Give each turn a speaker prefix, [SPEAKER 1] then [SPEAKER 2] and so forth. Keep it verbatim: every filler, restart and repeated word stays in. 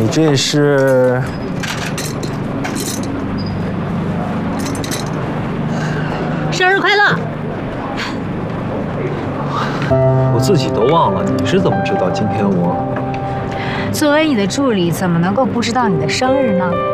[SPEAKER 1] 你这是？
[SPEAKER 2] 生日快乐！
[SPEAKER 1] 我自己都忘了，你是怎么知道今天我？
[SPEAKER 2] 作为你的助理，怎么能够不知道你的生日呢？